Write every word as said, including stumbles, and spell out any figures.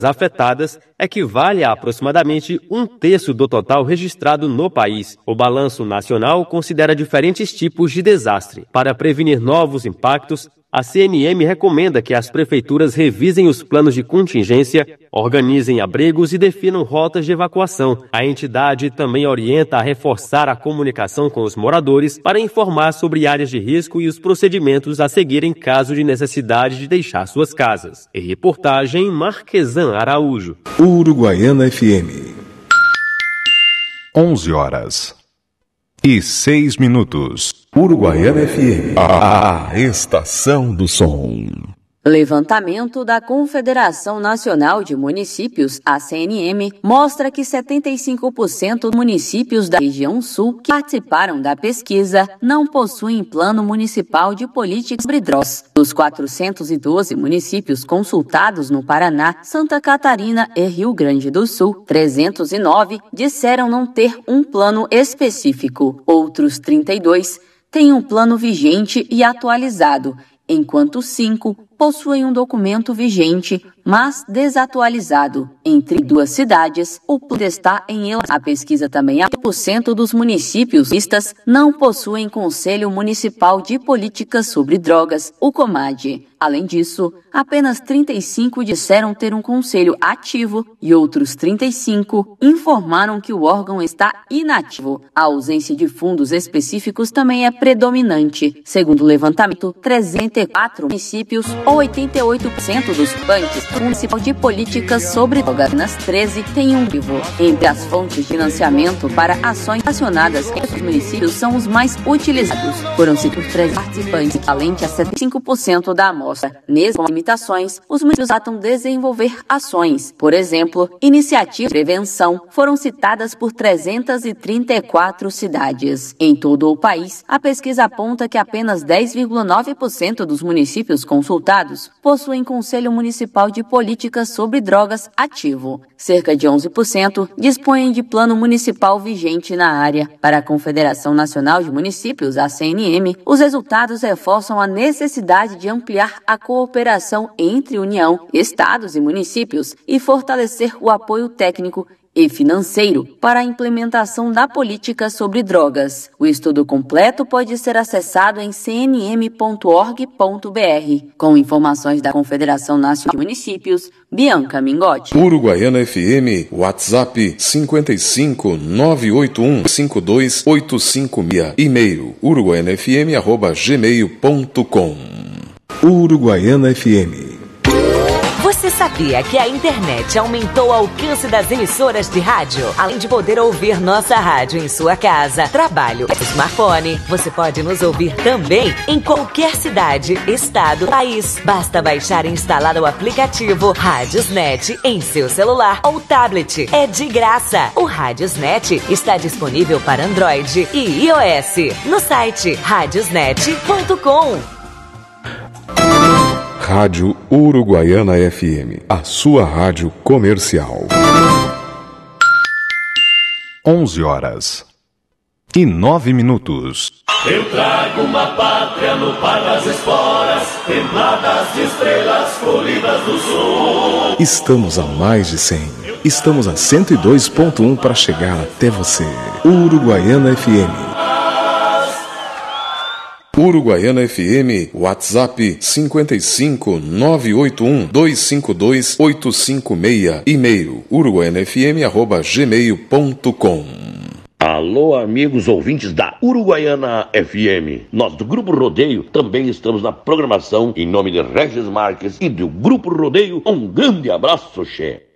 afetadas equivale a aproximadamente um terço do total registrado no país. O Balanço Nacional considera diferentes tipos de desastre. Para prevenir novos impactos, a C N M recomenda que as prefeituras revisem os planos de contingência, organizem abrigos e definam rotas de evacuação. A entidade também orienta a reforçar a comunicação com os moradores para informar sobre áreas de risco e os procedimentos a seguir em caso de necessidade de deixar suas casas. Em reportagem, Marquesan Araújo. Uruguaiana F M. onze horas e seis minutos. Uruguaiana F M, a, a estação do som. Levantamento da Confederação Nacional de Municípios, a C N M, mostra que setenta e cinco por cento dos municípios da região sul que participaram da pesquisa não possuem plano municipal de políticas sobre drogas. Dos quatrocentos e doze municípios consultados no Paraná, Santa Catarina e Rio Grande do Sul, trezentos e nove disseram não ter um plano específico. Outros trinta e dois têm um plano vigente e atualizado, enquanto cinco possuem um documento vigente, mas desatualizado. Entre duas cidades, o plano está em elaboração. A pesquisa também aponta que por cento dos municípios listas não possuem Conselho Municipal de Políticas sobre Drogas, o COMAD. Além disso, apenas trinta e cinco disseram ter um conselho ativo e outros trinta e cinco informaram que o órgão está inativo. A ausência de fundos específicos também é predominante. Segundo o levantamento, trezentos e quatro municípios, ou oitenta e oito por cento dos participantes do Municipal de Políticas sobre Drogas, nas treze, tem um vivo. Entre as fontes de financiamento para ações relacionadas entre os municípios são os mais utilizados. Foram citados três participantes, equivalente a setenta e cinco por cento da amostra. Nessas limitações, os municípios tratam desenvolver ações. Por exemplo, iniciativas de prevenção foram citadas por trezentas e trinta e quatro cidades. Em todo o país, a pesquisa aponta que apenas dez vírgula nove por cento dos municípios consultados possuem Conselho Municipal de Políticas sobre Drogas ativo. Cerca de onze por cento dispõem de plano municipal vigente na área. Para a Confederação Nacional de Municípios, a C N M, os resultados reforçam a necessidade de ampliar a cooperação entre União, estados e municípios e fortalecer o apoio técnico e financeiro para a implementação da política sobre drogas. O estudo completo pode ser acessado em c n m ponto org ponto b r. Com informações da Confederação Nacional de Municípios, Bianca Mingotti. Uruguaiana F M, WhatsApp cinquenta e cinco, nove oito um, cinco dois oito cinco seis, e-mail uruguaianafm arroba gmail ponto com. Uruguaiana F M. Você sabia que a internet aumentou o alcance das emissoras de rádio? Além de poder ouvir nossa rádio em sua casa, trabalho, smartphone, você pode nos ouvir também em qualquer cidade, estado, país. Basta baixar e instalar o aplicativo Radiosnet em seu celular ou tablet. É de graça. O Radiosnet está disponível para Android e iOS no site radiosnet ponto com. Rádio Uruguaiana F M, a sua rádio comercial. onze horas e nove minutos. Eu trago uma pátria no par das esporas, templadas de estrelas colhidas do sul. Estamos a mais de cem. Estamos a cento e dois ponto um para chegar até você. Uruguaiana F M. Uruguaiana F M, WhatsApp cinquenta e cinco, nove oito um, dois cinco dois, oito cinco seis, e-mail uruguaianafm arroba gmail ponto com. Alô, amigos ouvintes da Uruguaiana F M. Nós do Grupo Rodeio também estamos na programação. Em nome de Regis Marques e do Grupo Rodeio, um grande abraço, che.